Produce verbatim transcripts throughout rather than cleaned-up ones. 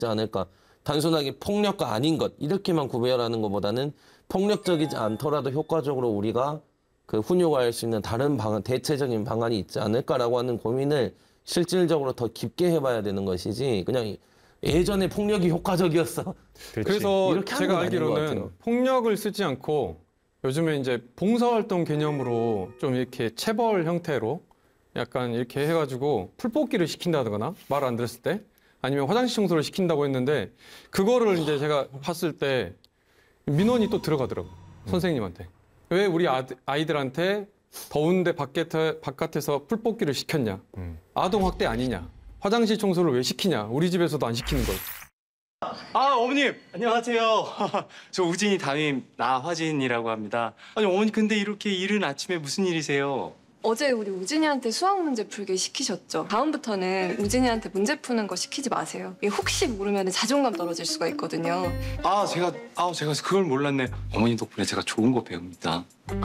않을까. 단순하게 폭력과 아닌 것 이렇게만 구별하는 것보다는 폭력적이지 않더라도 효과적으로 우리가 그 훈육할 수 있는 다른 방안, 대체적인 방안이 있지 않을까라고 하는 고민을 실질적으로 더 깊게 해봐야 되는 것이지 그냥 예전에 폭력이 효과적이었어. 그렇지. 그래서 이렇게 제가 알기로는 폭력을 쓰지 않고 요즘에 이제 봉사활동 개념으로 좀 이렇게 체벌 형태로 약간 이렇게 해가지고 풀뽑기를 시킨다거나 말 안 들었을 때 아니면 화장실 청소를 시킨다고 했는데 그거를 이제 제가 봤을 때 민원이 또 들어가더라고 선생님한테. 왜 우리 아이들한테 더운데 바깥에, 바깥에서 풀뽑기를 시켰냐. 음. 아동학대 아니냐. 화장실 청소를 왜 시키냐. 우리 집에서도 안 시키는 걸. 아, 어머님 안녕하세요. 저 우진이 담임 나화진이라고 합니다. 아니 어머니 근데 이렇게 이른 아침에 무슨 일이세요? 어제 우리 우진이한테 수학 문제 풀기 시키셨죠? 다음부터는 우진이한테 문제 푸는 거 시키지 마세요. 이게 혹시 모르면 자존감 떨어질 수가 있거든요. 아 제가 아 제가 그걸 몰랐네. 어머니 덕분에 제가 좋은 거 배웁니다.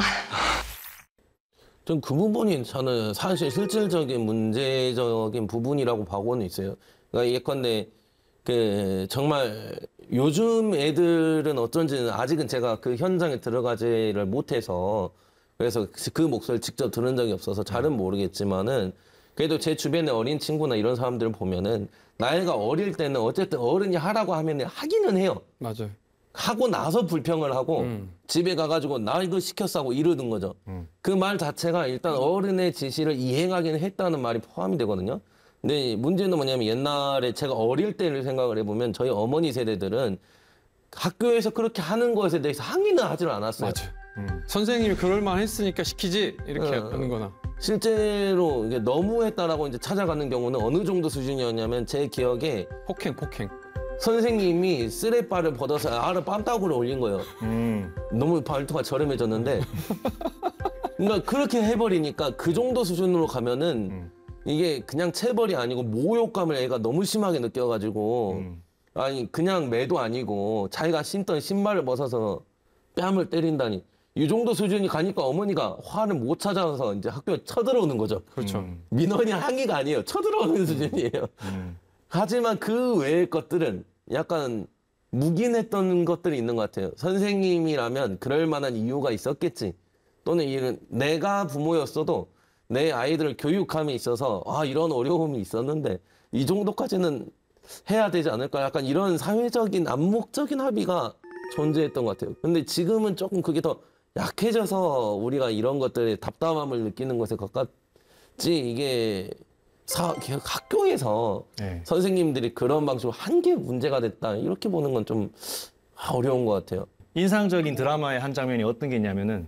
전 그 부분이 저는 사실 실질적인 문제적인 부분이라고 보고는 있어요. 그러니까 예컨대 그 정말 요즘 애들은 어쩐지는 아직은 제가 그 현장에 들어가지를 못해서 그래서 그 목소리를 직접 들은 적이 없어서 잘은 모르겠지만은 그래도 제 주변에 어린 친구나 이런 사람들을 보면은 나이가 어릴 때는 어쨌든 어른이 하라고 하면 하기는 해요. 맞아요. 하고 나서 불평을 하고 음. 집에 가가지고 나 이거 시켰어 하고 이러는 거죠. 음. 그 말 자체가 일단 어른의 지시를 이행하기는 했다는 말이 포함이 되거든요. 근데 문제는 뭐냐면 옛날에 제가 어릴 때를 생각을 해보면 저희 어머니 세대들은 학교에서 그렇게 하는 것에 대해서 항의는 하지를 않았어요. 맞아요. 음. 선생님이 그럴 만 했으니까 시키지 이렇게 어, 하는 거나. 실제로 이게 너무했다라고 이제 찾아가는 경우는 어느 정도 수준이었냐면 제 기억에 폭행, 폭행. 선생님이 쓰레빠를 벗어서 알을 빰따구를 올린 거예요. 음. 너무 발톱가 저렴해졌는데. 그러니까 그렇게 해버리니까 그 정도 수준으로 가면은 음. 이게 그냥 체벌이 아니고 모욕감을 애가 너무 심하게 느껴가지고 음. 아니 그냥 매도 아니고 자기가 신던 신발을 벗어서 뺨을 때린다니 이 정도 수준이 가니까 어머니가 화를 못 찾아서 이제 학교에 쳐들어오는 거죠. 그렇죠. 음. 민원이 항의가 아니에요. 쳐들어오는 수준이에요. 음. 하지만 그 외의 것들은 약간 묵인했던 것들이 있는 것 같아요. 선생님이라면 그럴 만한 이유가 있었겠지. 또는 이런 내가 부모였어도 내 아이들을 교육함에 있어서 아 이런 어려움이 있었는데 이 정도까지는 해야 되지 않을까. 약간 이런 사회적인 암묵적인 합의가 존재했던 것 같아요. 근데 지금은 조금 그게 더 약해져서 우리가 이런 것들에 답답함을 느끼는 것에 가깝지 이게 사, 학교에서 네. 선생님들이 그런 방식으로 한 게 문제가 됐다 이렇게 보는 건 좀 어려운 것 같아요. 인상적인 드라마의 한 장면이 어떤 게 있냐면은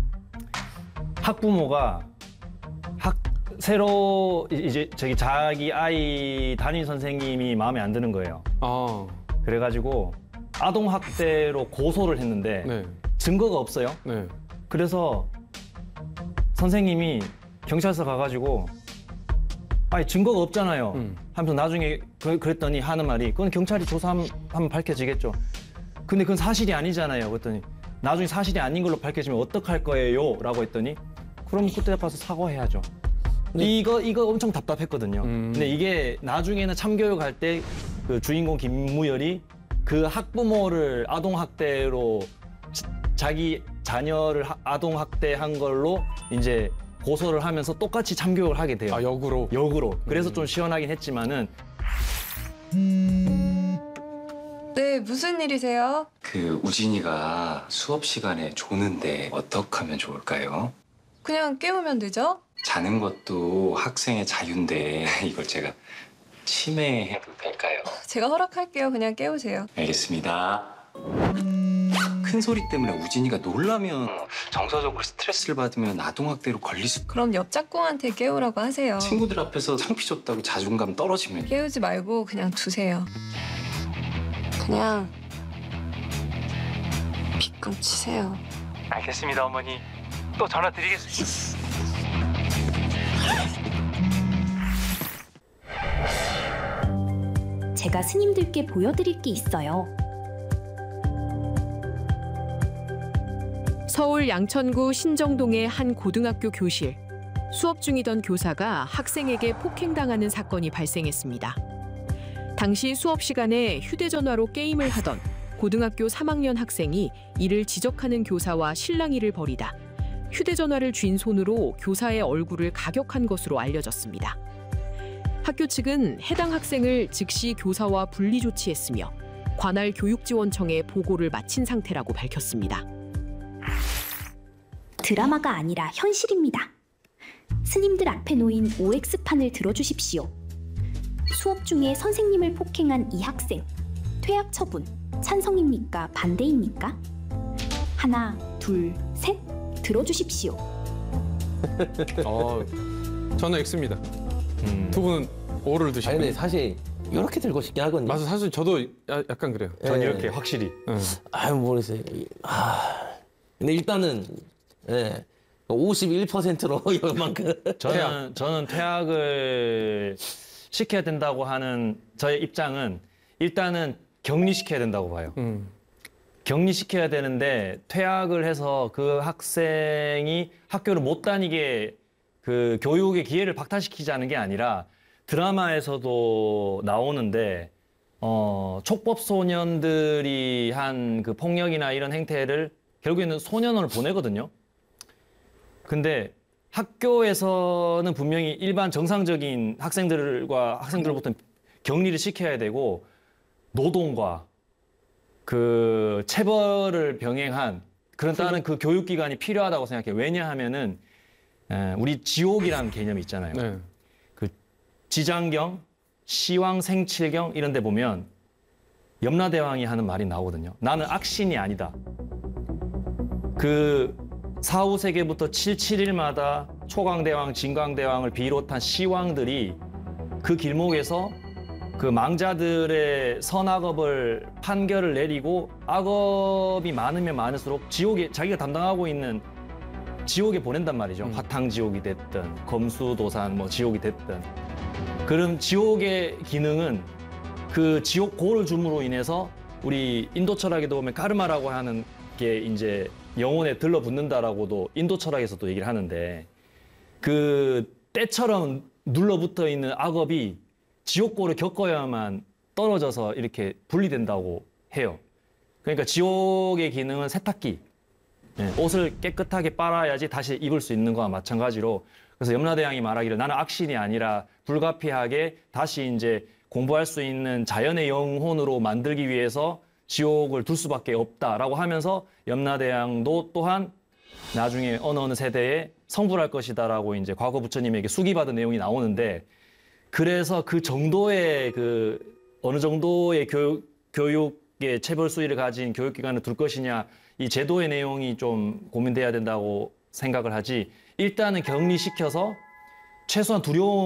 학부모가 학 새로 이제 저기 자기 아이 담임 선생님이 마음에 안 드는 거예요. 아. 그래가지고 아동 학대로 고소를 했는데 네. 증거가 없어요. 네. 그래서 선생님이 경찰서 가가지고 아니 증거가 없잖아요. 음. 하면서 나중에 그, 그랬더니 하는 말이 그건 경찰이 조사하면 밝혀지겠죠. 근데 그건 사실이 아니잖아요. 그랬더니 나중에 사실이 아닌 걸로 밝혀지면 어떡할 거예요? 라고 했더니 그럼 그때 가서 사과해야죠. 이거 이거 엄청 답답했거든요. 음. 근데 이게 나중에는 참교육할 때 그 주인공 김무열이 그 학부모를 아동학대로 자기 자녀를 아동 학대한 걸로 이제 고소를 하면서 똑같이 참교육을 하게 돼요. 아, 역으로? 역으로. 그래서 음. 좀 시원하긴 했지만은. 네, 무슨 일이세요? 그 우진이가 수업 시간에 조는데 어떻게 하면 좋을까요? 그냥 깨우면 되죠? 자는 것도 학생의 자유인데 이걸 제가 침해해도 될까요? 제가 허락할게요. 그냥 깨우세요. 알겠습니다. 큰 소리 때문에 우진이가 놀라면 정서적으로 스트레스를 받으면 아동학대로 걸릴 수... 그럼 옆 짝꿍한테 깨우라고 하세요. 친구들 앞에서 창피 줬다고 자존감 떨어지면... 깨우지 말고 그냥 두세요. 그냥 빗금 치세요. 알겠습니다, 어머니. 또 전화 드리겠습니다. 제가 스님들께 보여드릴 게 있어요. 서울 양천구 신정동의 한 고등학교 교실. 수업 중이던 교사가 학생에게 폭행당하는 사건이 발생했습니다. 당시 수업 시간에 휴대전화로 게임을 하던 고등학교 삼 학년 학생이 이를 지적하는 교사와 실랑이를 벌이다 휴대전화를 쥔 손으로 교사의 얼굴을 가격한 것으로 알려졌습니다. 학교 측은 해당 학생을 즉시 교사와 분리 조치했으며 관할 교육지원청에 보고를 마친 상태라고 밝혔습니다. 드라마가 아니라 현실입니다. 스님들 앞에 놓인 오엑스판을 들어주십시오. 수업 중에 선생님을 폭행한 이 학생, 퇴학 처분 찬성입니까? 반대입니까? 하나, 둘, 셋 들어주십시오. 어, 저는 X입니다. 음. 두 분은 O를 아니 드시고. 근데 사실 이렇게 들고 싶긴 하거든요. 맞아, 사실 저도 야- 약간 그래요. 전 예. 이렇게 확실히. 응. 아유 모르겠어요. 아 근데 일단은 예 오십일 퍼센트로 이만큼 저는 저는 퇴학을 시켜야 된다고 하는 저의 입장은 일단은 격리시켜야 된다고 봐요. 음. 격리시켜야 되는데 퇴학을 해서 그 학생이 학교를 못 다니게 그 교육의 기회를 박탈시키자는 게 아니라 드라마에서도 나오는데 어, 촉법 소년들이 한 그 폭력이나 이런 행태를 결국에는 소년원을 보내거든요. 근데 학교에서는 분명히 일반 정상적인 학생들과 학생들부터 격리를 시켜야 되고 노동과 그 체벌을 병행한 그런 다른 그 교육기관이 필요하다고 생각해요. 왜냐하면은 에, 우리 지옥이라는 개념이 있잖아요. 네. 그 지장경, 시왕, 생칠경 이런 데 보면 염라대왕이 하는 말이 나오거든요. 나는 악신이 아니다. 그 사, 오 세기부터 칠, 칠 일마다 초강대왕, 진강대왕을 비롯한 시왕들이 그 길목에서 그 망자들의 선악업을 판결을 내리고 악업이 많으면 많을수록 지옥에 자기가 담당하고 있는 지옥에 보낸단 말이죠. 음. 화탕지옥이 됐든 검수도산 뭐 지옥이 됐든 그런 지옥의 기능은 그 지옥고를 줌으로 인해서 우리 인도 철학에도 보면 카르마라고 하는 게 이제 영혼에 들러붙는다라고도 인도 철학에서도 얘기를 하는데 그 때처럼 눌러붙어 있는 악업이 지옥고를 겪어야만 떨어져서 이렇게 분리된다고 해요. 그러니까 지옥의 기능은 세탁기. 예, 옷을 깨끗하게 빨아야지 다시 입을 수 있는 거와 마찬가지로 그래서 염라대왕이 말하기를 나는 악신이 아니라 불가피하게 다시 이제 공부할 수 있는 자연의 영혼으로 만들기 위해서 지옥을 둘 수밖에 없다라고 하면서 염라대왕도 또한 나중에 어느 어느 세대에 성불할 것이다라고 이제 과거 부처님에게 수기받은 내용이 나오는데 그래서 그 정도의 그 어느 정도의 교육, 교육의 체벌 수위를 가진 교육기관을 둘 것이냐 이 제도의 내용이 좀 고민돼야 된다고 생각을 하지 일단은 격리시켜서 최소한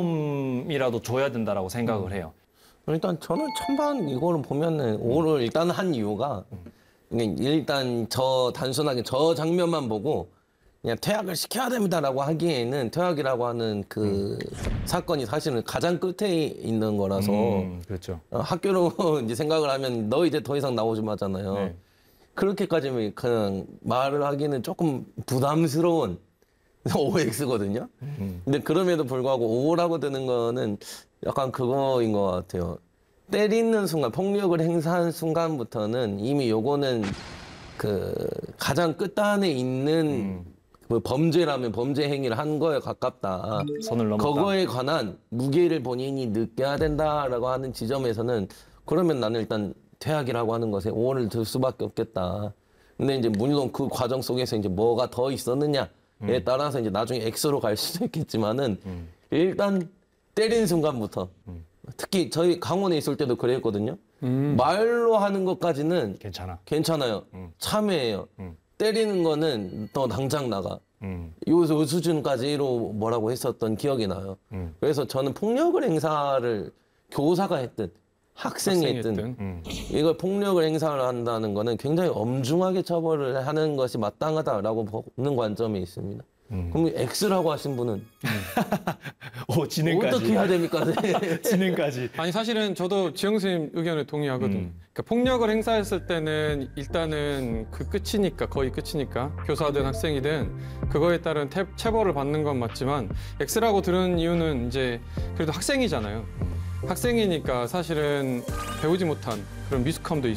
두려움이라도 줘야 된다라고 생각을 해요. 일단 저는 천반 이거를 보면은 오를 일단 한 이유가 그냥 일단 저 단순하게 저 장면만 보고 그냥 퇴학을 시켜야 됩니다라고 하기에는 퇴학이라고 하는 그 사건이 사실은 가장 끝에 있는 거라서 음, 그렇죠. 어, 학교로 이제 생각을 하면 너 이제 더 이상 나오지 마잖아요. 네. 그렇게까지 그냥 말을 하기는 조금 부담스러운 오엑스거든요. 음. 근데 그럼에도 불구하고 오라고 드는 거는 약간 그거인 것 같아요. 때리는 순간, 폭력을 행사한 순간부터는 이미 요거는 그 가장 끝단에 있는 음. 그 범죄라면 범죄 행위를 한 거에 가깝다. 선을 넘었다. 그거에 관한 무게를 본인이 느껴야 된다라고 하는 지점에서는 그러면 나는 일단 퇴학이라고 하는 것에 오를 들 수밖에 없겠다. 근데 이제 물론 그 과정 속에서 이제 뭐가 더 있었느냐에 음. 따라서 이제 나중에 X로 갈 수도 있겠지만은 음. 일단 때리는 순간부터 음. 특히 저희 강원에 있을 때도 그랬거든요. 음. 말로 하는 것까지는 괜찮아. 괜찮아요. 음. 참여해요. 음. 때리는 거는 또 당장 나가. 음. 요, 요 수준까지로 뭐라고 했었던 기억이 나요. 음. 그래서 저는 폭력을 행사를 교사가 했든 학생이 학생이 했든 했든. 음. 이걸 폭력을 행사를 한다는 거는 굉장히 엄중하게 처벌을 하는 것이 마땅하다라고 보는 관점이 있습니다. 음. 그럼 X라고 하신 분은 오, 진행까지. 어떻게 해야 됩니까? 네. 진행까지. 아니 사실은 저도 지영 선생님 의견에 동의하거든요. 음. 그러니까 폭력을 행사했을 때는 일단은 그 끝이니까 거의 끝이니까 교사든 학생이든 그거에 따른 태, 체벌을 받는 건 맞지만 X라고 들은 이유는 이제 그래도 학생이잖아요. 학생이니까 사실은 배우지 못한 그런 미숙함도